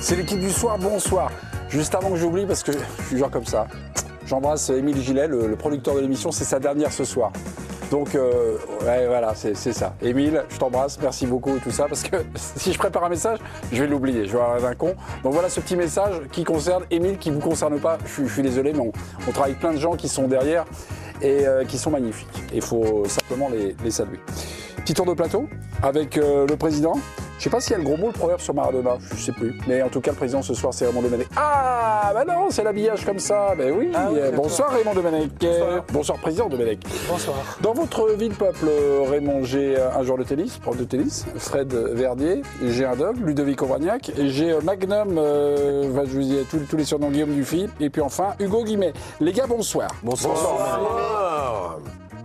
C'est l'équipe du soir, bonsoir. Juste avant que j'oublie, parce que je suis genre comme ça, j'embrasse Émile Gillet, le producteur de l'émission, c'est sa dernière ce soir. Donc, ouais, voilà, c'est ça. Émile, je t'embrasse, merci beaucoup, tout ça, parce que si je prépare un message, je vais l'oublier, je vais avoir un con. Donc voilà ce petit message qui concerne Émile, qui ne vous concerne pas. Je suis désolé, mais on travaille avec plein de gens qui sont derrière et qui sont magnifiques. Et il faut simplement les saluer. Petit tour de plateau avec le président. Je ne sais pas s'il y a le gros mot, le proverbe sur Maradona, je ne sais plus. Mais en tout cas, le président ce soir, c'est Raymond Domenech. Ah, bah non, c'est l'habillage comme ça. Ben oui. Bonsoir Raymond Domenech. Bonsoir président Domenech. Bonsoir. Dans votre vie de peuple, Raymond, j'ai un joueur de tennis, prof de tennis, Fred Verdier, j'ai un dog, Ludovic Auragnac, j'ai Magnum, je vous dis tous les surnoms Guillaume Dufy, et puis enfin Hugo Guimet. Les gars, bonsoir. Bonsoir.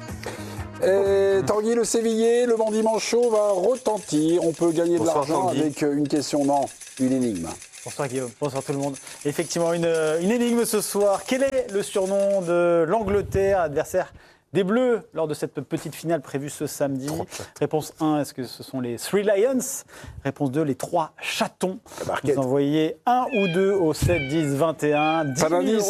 Tanguy le Sévillé, le bandit manchot va retentir. On peut gagner de l'argent avec une question, non, une énigme. Bonsoir Guillaume, bonsoir tout le monde. Effectivement, une énigme ce soir. Quel est le surnom de l'Angleterre, adversaire des Bleus lors de cette petite finale prévue ce samedi? Réponse 1, est-ce que ce sont les Three Lions? Réponse 2, les 3 chatons. Vous envoyez 1 ou 2 au 7, 10, 21. 10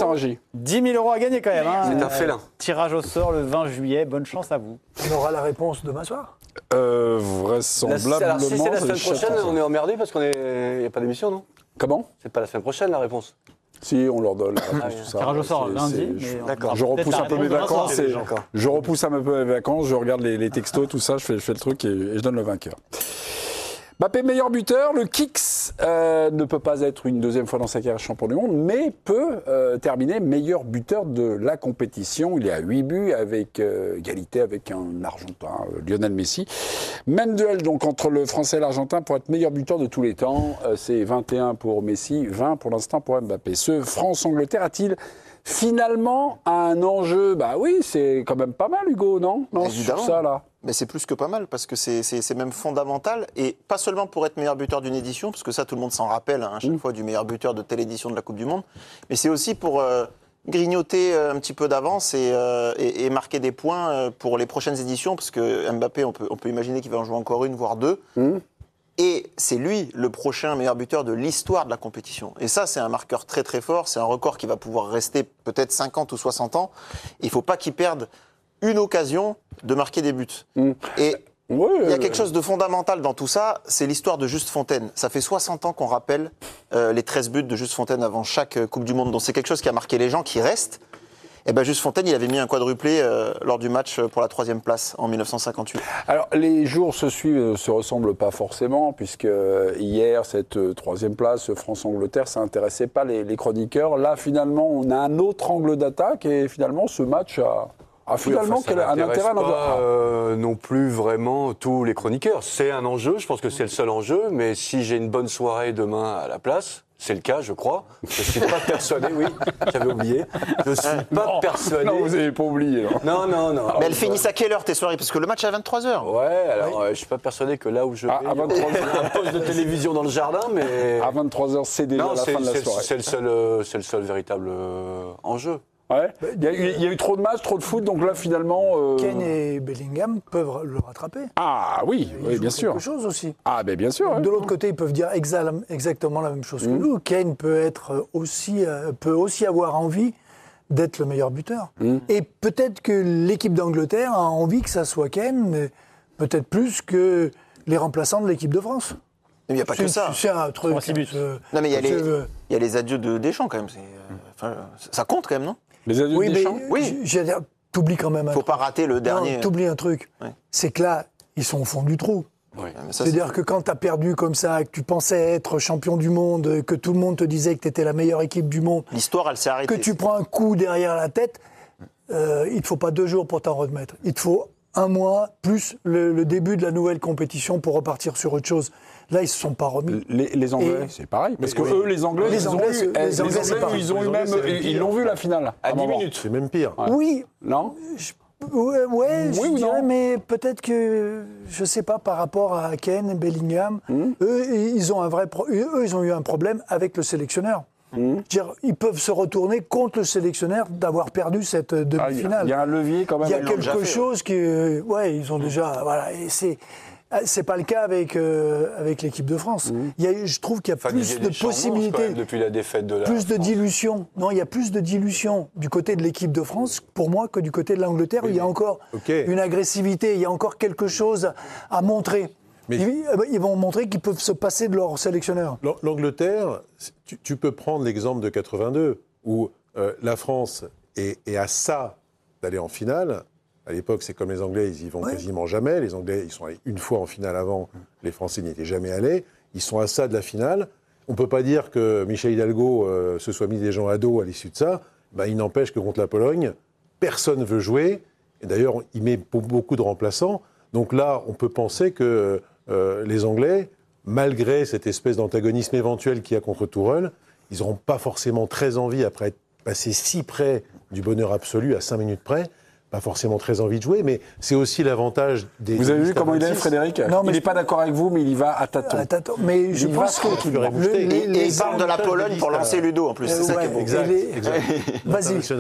000 euros à gagner quand même. C'est un félin. Tirage au sort le 20 juillet. Bonne chance à vous. On aura la réponse demain soir. Vraisemblablement. Alors si c'est la semaine prochaine, on est emmerdé parce qu'il n'y a pas d'émission, non? Comment? C'est pas la semaine prochaine la réponse. Si, on leur donne la réponse, tout ça. Tirage au sort lundi. D'accord. Je repousse un peu mes vacances. Je repousse un peu mes vacances, je regarde les textos, tout ça, je fais le truc et je donne le vainqueur. Mbappé, meilleur buteur, le Kicks ne peut pas être une deuxième fois dans sa carrière champion du monde, mais peut terminer meilleur buteur de la compétition. Il est à 8 buts, avec égalité avec un Argentin, Lionel Messi. Même duel donc entre le Français et l'Argentin pour être meilleur buteur de tous les temps. C'est 21 pour Messi, 20 pour l'instant pour Mbappé. Ce France-Angleterre a-t-il finalement un enjeu? Bah oui, c'est quand même pas mal, Hugo, non? Non, évidemment. sur ça, là. Mais c'est plus que pas mal, parce que c'est même fondamental, et pas seulement pour être meilleur buteur d'une édition, parce que ça, tout le monde s'en rappelle à chaque fois du meilleur buteur de telle édition de la Coupe du Monde, mais c'est aussi pour grignoter un petit peu d'avance et marquer des points pour les prochaines éditions, parce que Mbappé, on peut imaginer qu'il va en jouer encore une, voire deux. Et c'est lui le prochain meilleur buteur de l'histoire de la compétition. Et ça, c'est un marqueur très très fort. C'est un record qui va pouvoir rester peut-être 50 ou 60 ans. Il ne faut pas qu'il perde une occasion de marquer des buts. Et il y a quelque chose de fondamental dans tout ça, c'est l'histoire de Just Fontaine. Ça fait 60 ans qu'on rappelle les 13 buts de Just Fontaine avant chaque Coupe du Monde. Donc c'est quelque chose qui a marqué les gens, qui reste. Et bien Just Fontaine, il avait mis un quadruplé lors du match pour la 3e place en 1958. Alors les jours se suivent, se ressemblent pas forcément, puisque hier, cette 3e place, France-Angleterre, ça n'intéressait pas les chroniqueurs. Là, finalement, on a un autre angle d'attaque, et finalement, ce match a finalement un intérêt non plus vraiment tous les chroniqueurs. C'est un enjeu, je pense que c'est le seul enjeu, mais si j'ai une bonne soirée demain à la place, c'est le cas, je crois. Je ne suis pas persuadé, oui, j'avais oublié. Je ne suis pas persuadé. Non, vous n'avez pas oublié. Non. Mais elles finissent à quelle heure tes soirées? Parce que le match est à 23h. Ouais, alors je ne suis pas persuadé que là où je vais, à 23h, il y a un poste de télévision dans le jardin, mais... À 23h, c'est déjà la fin de la soirée. C'est le seul véritable enjeu. Ouais. Il y a eu trop de matchs, trop de foot, donc là finalement... Kane et Bellingham peuvent le rattraper. Ah oui, bien sûr. Quelque chose aussi. Ah ben bien sûr. De l'autre côté, ils peuvent dire exactement la même chose que nous. Kane peut aussi avoir envie d'être le meilleur buteur. Et peut-être que l'équipe d'Angleterre a envie que ça soit Kane, mais peut-être plus que les remplaçants de l'équipe de France. Mais il n'y a pas que ça. C'est un truc. Non, mais il y a les adieux de Deschamps quand même. Ça compte quand même, non? Les adieux de Deschamps? Oui. T'oublies quand même un truc. Faut pas rater le dernier. T'oublies un truc. Ouais. C'est que là, ils sont au fond du trou. Oui. C'est-à-dire que quand tu as perdu comme ça, que tu pensais être champion du monde, que tout le monde te disait que tu étais la meilleure équipe du monde, l'histoire, elle s'est arrêtée. Que tu prends un coup derrière la tête, il ne te faut pas 2 jours pour t'en remettre. Il te faut 1 mois plus le début de la nouvelle compétition pour repartir sur autre chose. Là, ils ne se sont pas remis. Les Anglais, c'est pareil. Parce que eux, les Anglais, ils l'ont vu la finale. À 10 minutes. C'est même pire. Ouais. Oui. Non je dirais, mais peut-être que, je ne sais pas, par rapport à Kane et Bellingham, eux, ils ont eu un problème avec le sélectionneur. Dire, ils peuvent se retourner contre le sélectionneur d'avoir perdu cette demi-finale. Il y a un levier quand même. Il y a quelque chose qui... ils ont déjà... Voilà, et C'est pas le cas avec l'équipe de France. Je trouve qu'il y a plus Didier de Deschamps, possibilités. quand même, depuis la défaite de la Plus de France. dilution. Non, il y a plus de dilution du côté de l'équipe de France, pour moi, que du côté de l'Angleterre, où il y a encore une agressivité, il y a encore quelque chose à montrer. Mais- Ils vont montrer qu'ils peuvent se passer de leur sélectionneur. L'Angleterre, tu peux prendre l'exemple de 82, où la France est à ça d'aller en finale. À l'époque, c'est comme les Anglais, ils y vont quasiment jamais. Les Anglais, ils sont allés une fois en finale avant. Les Français n'y étaient jamais allés. Ils sont à ça de la finale. On ne peut pas dire que Michel Hidalgo se soit mis des gens à dos à l'issue de ça. Ben, il n'empêche que contre la Pologne, personne ne veut jouer. Et d'ailleurs, il met beaucoup de remplaçants. Donc là, on peut penser que les Anglais, malgré cette espèce d'antagonisme éventuel qu'il y a contre Tourelle, ils n'auront pas forcément très envie, après être passés si près du bonheur absolu, à 5 minutes près, pas forcément très envie de jouer, mais c'est aussi l'avantage des... Vous avez vu listes à comment il est, 26. Frédéric? Non, mais Il n'est pas d'accord avec vous, mais il y va à tâtons. Attends, mais je Il pense va que tranquillement. Et il parle de la Pologne pour lancer Ludo, en plus. C'est ça qui est ouais, bon. Exact, et les- exact. Vas-y.